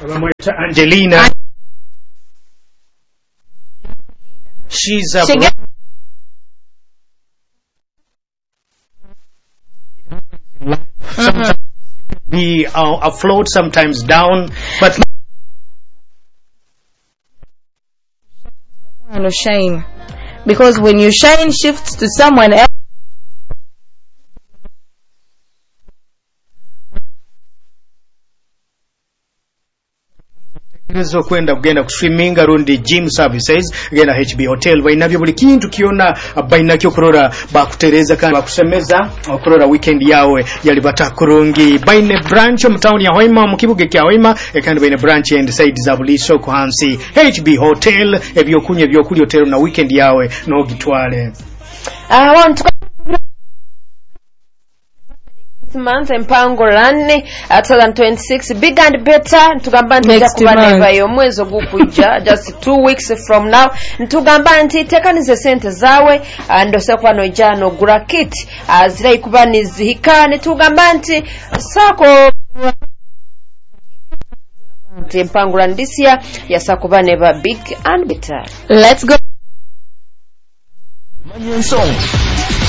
Angelina. She's a sometimes be afloat, sometimes down, but shine, because when you shine shifts to someone else. Zo kwenda kugenda ku swimming around gym services genda HB Hotel bainabyo buli kintu kiona bainakyo kurora bakutereza kandi bakusemeza okurora weekend yawe yali batakurungi baine branch mu town ya Hoima mu kibuga kya Hoima kandi baine branch and side za buliso ku hansi HB Hotel ebyokunya byokuli hotel na weekend yawe no gitwale month empango ranne 2026 big and better ntugamba nti kubana yo mwezi ogukujja just 2 weeks from now ntugamba nti tekanize sente zawe ndose kwano jano gura kit azira ikubani zihika ntugamba nti sako empango randisia yasakubane ba big and better. Let's go. Manyon song